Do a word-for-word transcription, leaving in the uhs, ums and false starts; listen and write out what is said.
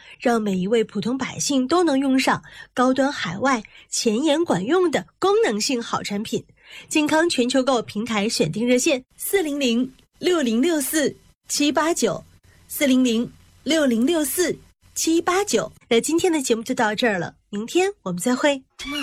让每一位普通百姓都能用上高端海外、前沿管用的功能性好产品。健康全球购平台选定热线：四零零六零六四七八九，四零零六零六四七八九。那今天的节目就到这儿了，明天我们再会。